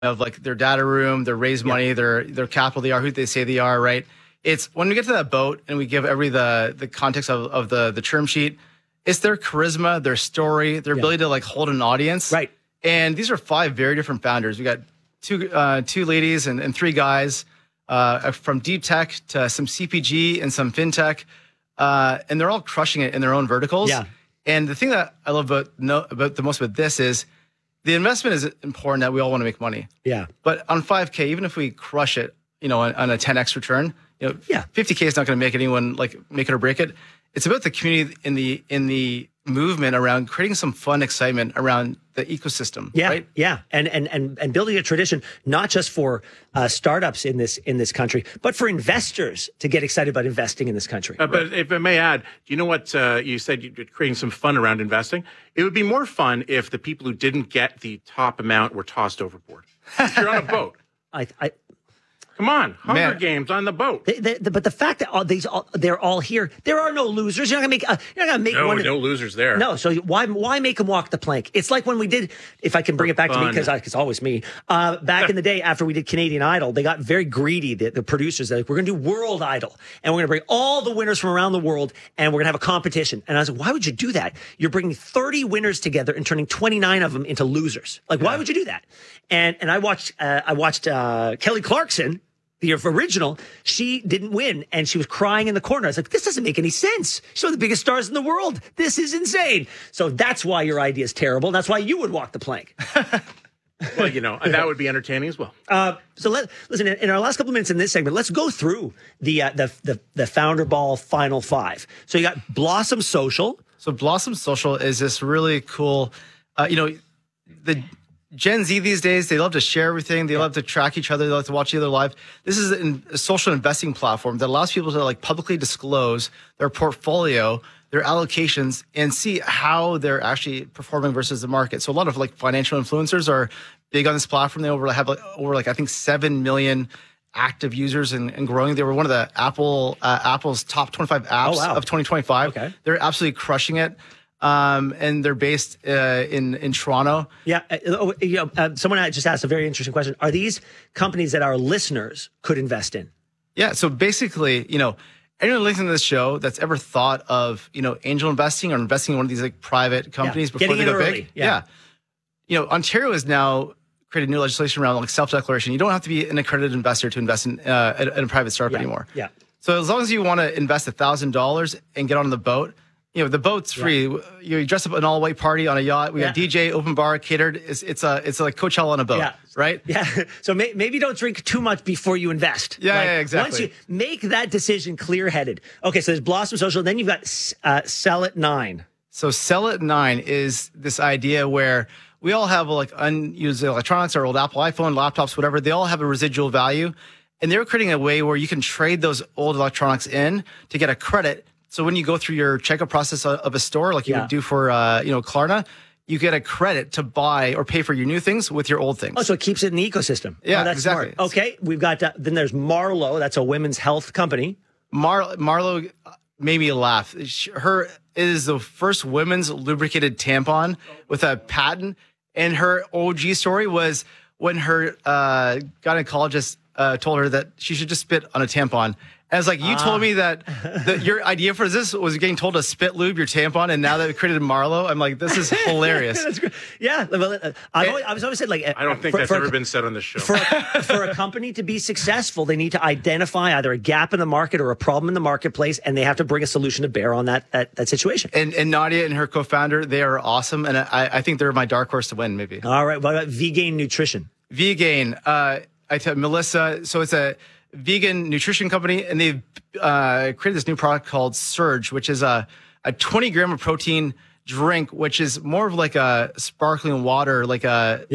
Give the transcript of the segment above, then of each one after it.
of like their data room, their raise money, their capital, they are who they say they are, right? It's when we get to that boat and we give the context of the term sheet, it's their charisma, their story, their ability to like hold an audience. Right. And these are 5 very different founders. We got two ladies and 3 guys from deep tech to some CPG and some fintech. And they're all crushing it in their own verticals. Yeah. And the thing that I love about the most about this is the investment is important, that we all want to make money. Yeah. But on 5K, even if we crush it, on a 10x return, 50K is not going to make anyone like make it or break it. It's about the community in the movement around creating some fun excitement around the ecosystem. Yeah, right? Yeah, and building a tradition not just for startups in this country, but for investors to get excited about investing in this country. But if I may add, do you know what you said? You're creating some fun around investing. It would be more fun if the people who didn't get the top amount were tossed overboard. If you're on a boat. Come on, Hunger Games on the boat. But the fact that they're all here, there are no losers. You're not gonna make no losers there. No, so why make them walk the plank? It's like when we did. If I can bring it back to me, because it's always me. Back in the day, after we did Canadian Idol, they got very greedy. The producers, they're like, we're gonna do World Idol, and we're gonna bring all the winners from around the world, and we're gonna have a competition. And I was like, why would you do that? You're bringing 30 winners together and turning 29 of them into losers. Like, why would you do that? And I watched Kelly Clarkson, the original, she didn't win, and she was crying in the corner. I was like, this doesn't make any sense. She's one of the biggest stars in the world. This is insane. So that's why your idea is terrible. That's why you would walk the plank. Well, that would be entertaining as well. So listen, in our last couple of minutes in this segment, let's go through the Founder Ball Final 5. So you got Blossom Social. So Blossom Social is this really cool, the Gen Z these days, they love to share everything. They love to track each other. They love to watch each other live. This is a social investing platform that allows people to like publicly disclose their portfolio, their allocations, and see how they're actually performing versus the market. So a lot of like financial influencers are big on this platform. They have over I think 7 million active users and growing. They were one of the Apple's top 25 apps of 2025. Okay. They're absolutely crushing it. And they're based in Toronto. Yeah. Someone just asked a very interesting question. Are these companies that our listeners could invest in? Yeah. So basically, anyone listening to this show that's ever thought of, angel investing or investing in one of these like private companies before they go big. Yeah. Ontario has now created new legislation around like self-declaration. You don't have to be an accredited investor to invest in a private startup anymore. Yeah. So as long as you want to invest $1,000 and get on the boat, the boat's free. You dress up an all-white party on a yacht. We have DJ, open bar, catered. It's like Coachella on a boat, right? Yeah. So maybe don't drink too much before you invest. Yeah, exactly. Once you make that decision clear-headed. Okay, so there's Blossom Social. Then you've got Sell at 9. So Sell at 9 is this idea where we all have like unused electronics, our old Apple iPhone, laptops, whatever. They all have a residual value. And they're creating a way where you can trade those old electronics in to get a credit. So when you go through your checkout process of a store, like you would do for, Klarna, you get a credit to buy or pay for your new things with your old things. Oh, so it keeps it in the ecosystem. Yeah, that's exactly. Smart. Okay, we've got, then there's Marlo. That's a women's health company. Marlo made me laugh. Her is the first women's lubricated tampon with a patent. And her OG story was when her gynecologist told her that she should just spit on a tampon. And it's like, you told me that your idea for this was getting told to spit lube your tampon, and now that we created Marlo, I'm like, this is hilarious. That's great. Yeah. I was always said, like, I don't think that's ever been said on this show. For a company to be successful, they need to identify either a gap in the market or a problem in the marketplace, and they have to bring a solution to bear on that situation. And Nadia and her co-founder, they are awesome, and I think they're my dark horse to win, maybe. All right. What about V-Gain Nutrition? V-Gain. I tell Melissa, so it's a vegan nutrition company, and they've created this new product called Surge, which is a 20 gram of protein drink, which is more of like a sparkling water, like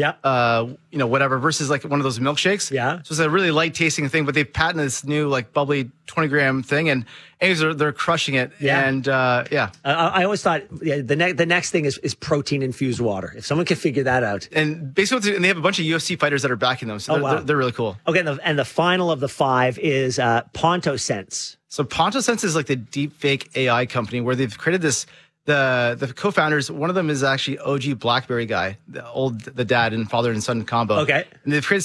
whatever, versus like one of those milkshakes. Yeah. So it's a really light tasting thing, but they've patented this new like bubbly 20 gram thing, and anyways, they're crushing it. Yeah. And I always thought the next thing is protein infused water. If someone can figure that out. And basically, and they have a bunch of UFC fighters that are backing them, so they're really cool. Okay, and the final of the 5 is Ponto Sense. So Ponto Sense is like the deep fake AI company where they've created this the co-founders, one of them is actually OG BlackBerry guy, the dad and father and son combo. Okay. And they've created